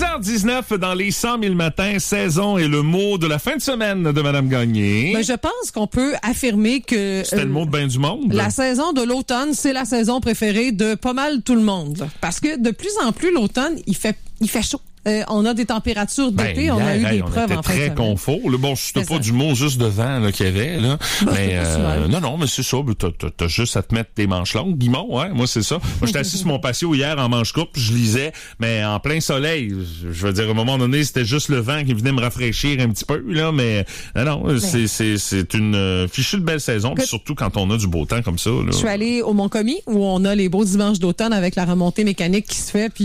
6h19 dans les 100 000 matins, saison est le mot de la fin de semaine de Madame Gagné. Ben, je pense qu'on peut affirmer que... C'était le mot de ben du monde. La saison de l'automne, c'est la saison préférée de pas mal tout le monde. Parce que de plus en plus, l'automne, il fait chaud. On a des températures d'été, on a eu des preuves en fin de semaine. Très confort. Là, bon, c'était pas du mot juste de vent là, qu'il y avait. Là. Mais non, mais c'est ça. T'as juste à te mettre tes manches longues. Guimond, hein? Moi, c'est ça. Moi, j'étais assis sur mon patio hier en manche courte, je lisais, mais en plein soleil. Je veux dire, à un moment donné, c'était juste le vent qui venait me rafraîchir un petit peu. Là, mais c'est une fichue de belle saison, surtout quand on a du beau temps comme ça. Là. Je suis allée au Mont-Commis, où on a les beaux dimanches d'automne avec la remontée mécanique qui se fait. Puis